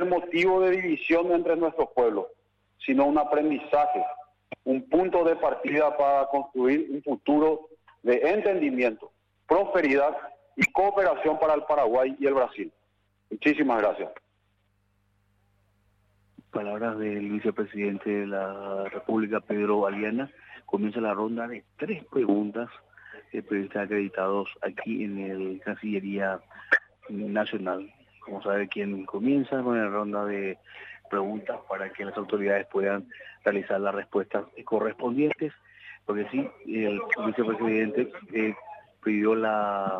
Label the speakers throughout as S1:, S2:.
S1: motivo de división entre nuestros pueblos, sino un aprendizaje, un punto de partida para construir un futuro de entendimiento, prosperidad y cooperación para el Paraguay y el Brasil. Muchísimas gracias.
S2: Palabras del vicepresidente de la República, Pedro Baliana. Comienza la ronda de 3 preguntas de periodistas acreditados aquí en el Cancillería Nacional. Vamos a ver quién comienza con la ronda de preguntas para que las autoridades puedan realizar las respuestas correspondientes, porque sí, el vicepresidente leyó la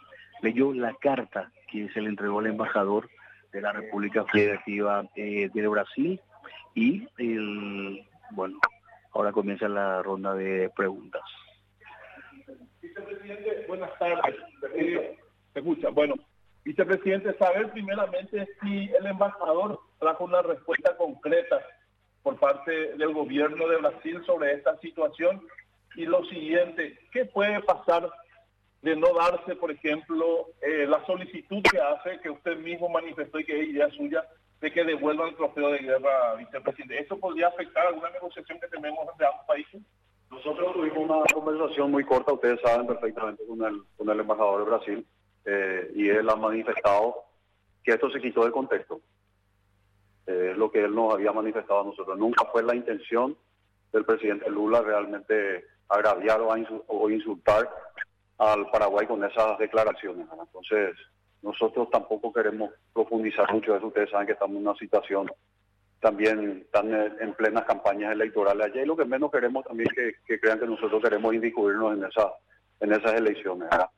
S2: carta que se le entregó al embajador de la República Federativa de Brasil y bueno, ahora comienza la ronda de preguntas.
S3: Vicepresidente, buenas tardes. ¿Se escucha? Bueno, vicepresidente, saber primeramente si el embajador trajo una respuesta concreta por parte del gobierno de Brasil sobre esta situación, y lo siguiente, ¿qué puede pasar de no darse, por ejemplo, la solicitud que hace, que usted mismo manifestó y que es idea suya, de que devuelvan el trofeo de guerra, vicepresidente? ¿Eso podría afectar alguna negociación que tenemos entre ambos países?
S1: Nosotros tuvimos una conversación muy corta, ustedes saben perfectamente, con el embajador de Brasil, y él ha manifestado que esto se quitó de contexto. Es lo que él nos había manifestado a nosotros. Nunca fue la intención del presidente Lula realmente agraviar o insultar al Paraguay con esas declaraciones, ¿verdad? Entonces, nosotros tampoco queremos profundizar mucho en eso. Ustedes saben que estamos en una situación también están en plenas campañas electorales allá, y lo que menos queremos también que crean que nosotros queremos inmiscuirnos en esas elecciones, ¿verdad?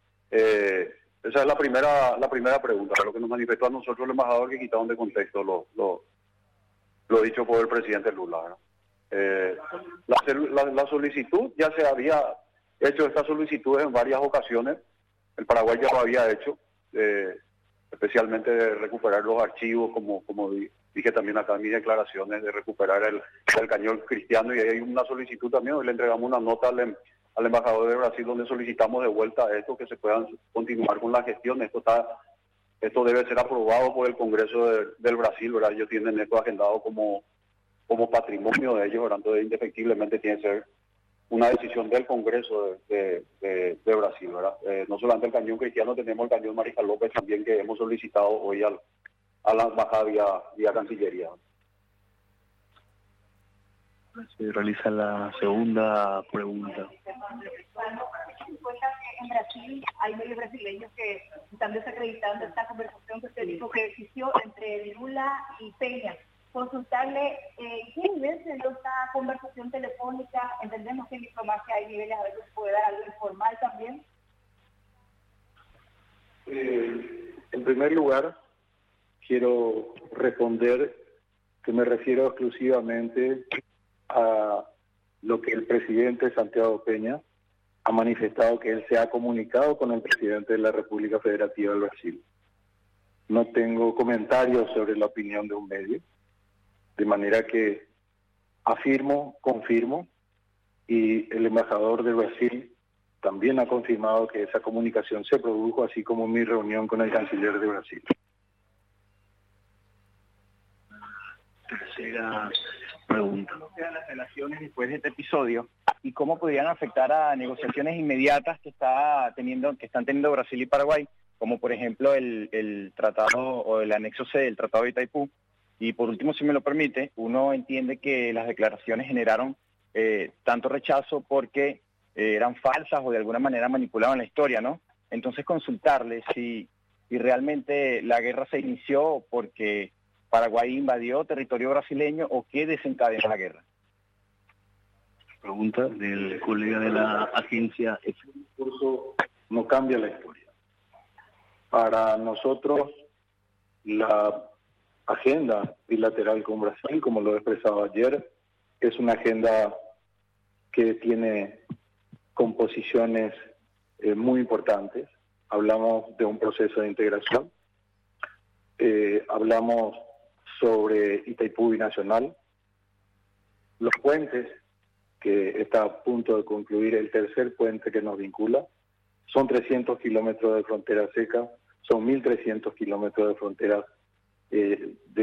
S1: Esa es la primera pregunta, lo que nos manifestó a nosotros el embajador, que quitaron de contexto lo dicho por el presidente Lula, ¿verdad? La solicitud, ya se había hecho estas solicitudes en varias ocasiones, el Paraguay ya lo había hecho, especialmente de recuperar los archivos, como dije también acá en mis declaraciones, de recuperar el cañón cristiano, y hay una solicitud también. Hoy le entregamos una nota al embajador de Brasil donde solicitamos de vuelta esto, que se puedan continuar con la gestión. Esto debe ser aprobado por el Congreso del Brasil, ¿verdad? Ellos tienen esto agendado como patrimonio de ellos, ¿verdad? Entonces indefectiblemente tiene que ser una decisión del Congreso de Brasil, ¿verdad? No solamente el cañón cristiano, tenemos el cañón Mariscal López también, que hemos solicitado hoy a la embajada vía Cancillería.
S2: Se realiza la segunda pregunta.
S4: En Brasil hay medios brasileños que están desacreditando esta conversación que usted dijo que existió entre Lula y Peña. Consultarle qué nivel se dio esta conversación telefónica. Entendemos que en diplomacia hay niveles, a veces puede dar algo informal también.
S5: En primer lugar, quiero responder que me refiero exclusivamente a lo que el presidente Santiago Peña ha manifestado, que él se ha comunicado con el presidente de la República Federativa del Brasil. No tengo comentarios sobre la opinión de un medio, de manera que afirmo, confirmo, y el embajador de Brasil también ha confirmado que esa comunicación se produjo, así como mi reunión con el canciller de Brasil.
S2: Tercera pregunta.
S6: ¿Cómo quedan las relaciones después de este episodio y cómo podrían afectar a negociaciones inmediatas que están teniendo Brasil y Paraguay, como por ejemplo el tratado o el anexo C del Tratado de Itaipú? Y por último, si me lo permite, uno entiende que las declaraciones generaron tanto rechazo porque eran falsas o de alguna manera manipulaban la historia, ¿no? Entonces consultarle si realmente la guerra se inició porque Paraguay invadió territorio brasileño o qué desencadenó la guerra.
S2: Pregunta del colega de la agencia F.
S5: El discurso no cambia la historia. Para nosotros, la agenda bilateral con Brasil, como lo he expresado ayer, es una agenda que tiene composiciones muy importantes. Hablamos de un proceso de integración, hablamos sobre Itaipú binacional, los puentes, que está a punto de concluir el tercer puente que nos vincula, son 300 kilómetros de frontera seca, son 1.300 kilómetros de frontera de